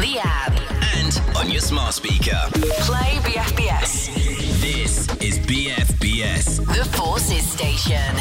the app and on your smart speaker. Play BFBS. This is BFBS, The Forces Station.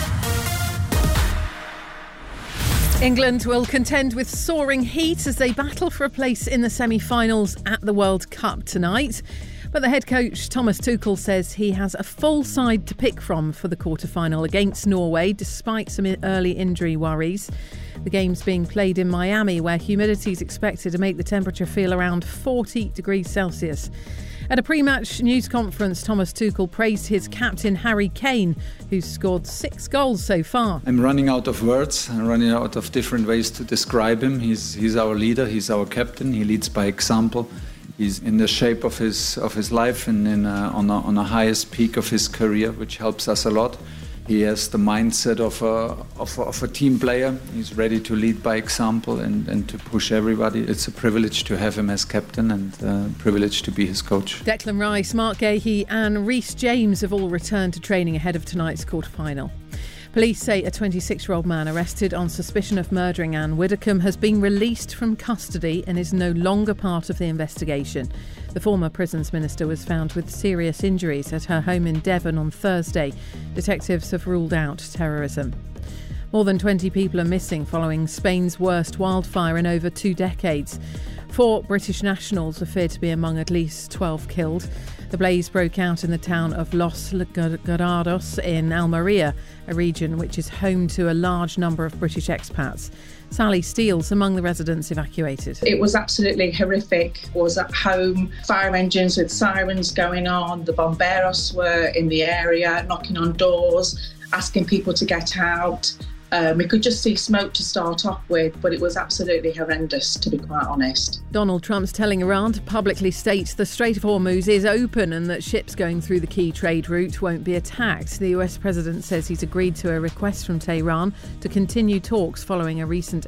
England will contend with soaring heat as they battle for a place in the semi-finals at the World Cup tonight. But the head coach, Thomas Tuchel, says he has a full side to pick from for the quarter-final against Norway, despite some early injury worries. The game's being played in Miami, where humidity is expected to make the temperature feel around 40 degrees Celsius. At a pre-match news conference, Thomas Tuchel praised his captain Harry Kane, who's scored 6 goals so far. I'm running out of words. I'm running out of different ways to describe him. He's our leader. He's our captain. He leads by example. He's in the shape of his life and on the highest peak of his career, which helps us a lot. He has the mindset of a team player. He's ready to lead by example and to push everybody. It's a privilege to have him as captain and a privilege to be his coach. Declan Rice, Mark Gahey and Reece James have all returned to training ahead of tonight's quarter-final. Police say a 26-year-old man arrested on suspicion of murdering Anne Widdecombe has been released from custody and is no longer part of the investigation. The former Prisons Minister was found with serious injuries at her home in Devon on Thursday. Detectives have ruled out terrorism. More than 20 people are missing following Spain's worst wildfire in over 2 decades. 4 British nationals are feared to be among at least 12 killed. The blaze broke out in the town of Los Garados in Almeria, a region which is home to a large number of British expats. Sally Steele's among the residents evacuated. It was absolutely horrific. I was at home, fire engines with sirens going on. The bomberos were in the area, knocking on doors, asking people to get out. We could just see smoke to start off with, but it was absolutely horrendous, to be quite honest. Donald Trump's telling Iran to publicly state the Strait of Hormuz is open and that ships going through the key trade route won't be attacked. The US president says he's agreed to a request from Tehran to continue talks following a recent